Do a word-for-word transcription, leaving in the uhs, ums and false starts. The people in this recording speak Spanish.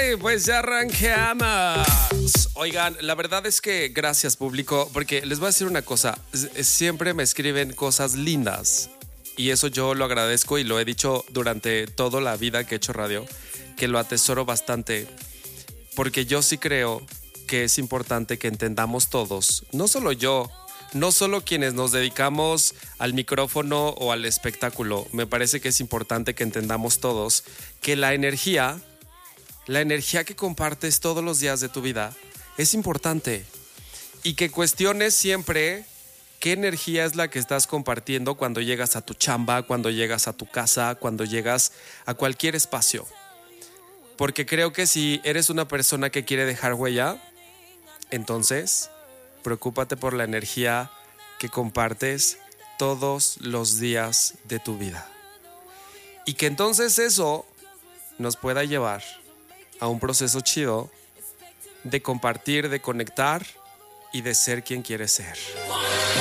Pues ya arranqueamos. Oigan, la verdad es que gracias, público, porque les voy a decir una cosa. Siempre me escriben cosas lindas y eso yo lo agradezco y lo he dicho durante toda la vida que he hecho radio, que lo atesoro bastante, porque yo sí creo que es importante que entendamos todos, no solo yo, no solo quienes nos dedicamos al micrófono o al espectáculo. Me parece que es importante que entendamos todos que la energía, la energía que compartes todos los días de tu vida es importante, y que cuestiones siempre qué energía es la que estás compartiendo cuando llegas a tu chamba, cuando llegas a tu casa, cuando llegas a cualquier espacio. Porque creo que si eres una persona que quiere dejar huella, entonces preocúpate por la energía que compartes todos los días de tu vida. Y que entonces eso nos pueda llevar a un proceso chido de compartir, de conectar y de ser quien quieres ser.